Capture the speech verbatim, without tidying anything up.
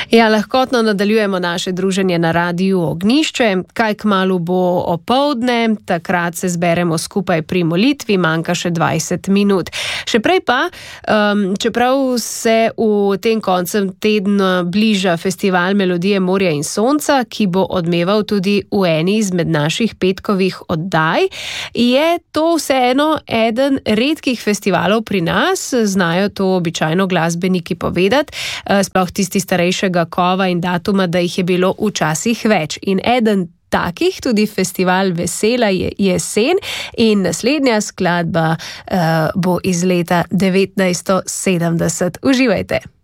Ja, lahkotno nadaljujemo naše druženje na Radiu Ognjišče. Kaj kmalu bo opoldne, takrat se zberemo skupaj pri molitvi, manjka še dvajset minut. Še prej pa, um, čeprav se v tem koncem tedna bliža festival Melodije morja in sonca, ki bo odmeval tudi v eni izmed naših petkovih oddaj, je to vseeno eden redkih festivalov pri nas, znajo to običajno glasbeniki povedati, sploh tisti starejšega kova in datuma, da jih je bilo včasih več. In eden takih, tudi festival Vesela je jesen, in naslednja skladba uh, bo iz leta devetnajststo sedemdeset. Uživajte!